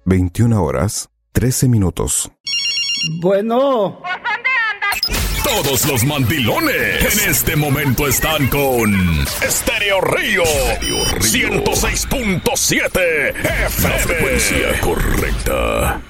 21 horas, 13 minutos. Bueno. Todos los mandilones en este momento están con Estéreo Río 106.7 FM. La frecuencia correcta.